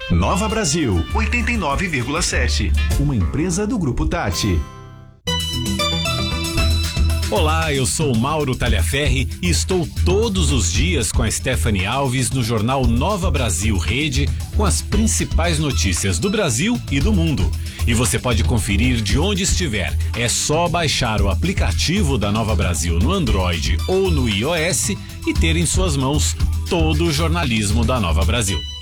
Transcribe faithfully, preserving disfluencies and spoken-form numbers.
Nova Brasil, oitenta e nove vírgula sete. Uma empresa do Grupo Tati. Olá, eu sou Mauro Talhaferri e estou todos os dias com a Stephanie Alves no jornal Nova Brasil Rede com as principais notícias do Brasil e do mundo. E você pode conferir de onde estiver. É só baixar o aplicativo da Nova Brasil no Android ou no iOS e ter em suas mãos todo o jornalismo da Nova Brasil.